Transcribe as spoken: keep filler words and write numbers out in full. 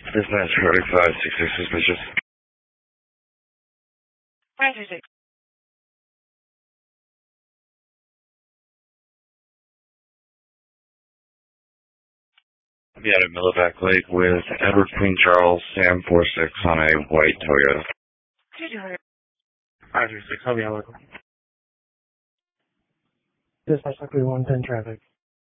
Dispatch forty-five six six suspicious. five three six. Be out of Millivac Lake with Edward Queen Charles, Sam four six on a white Toyota. two hundred. five three six, I'll be out. Dispatch three one ten traffic.